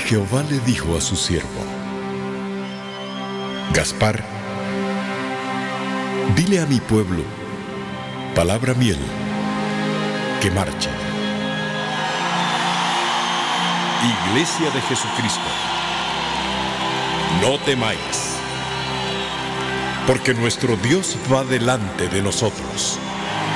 Jehová le dijo a su siervo: Gaspar, dile a mi pueblo, palabra miel, que marche. Iglesia de Jesucristo, no temáis, porque nuestro Dios va delante de nosotros.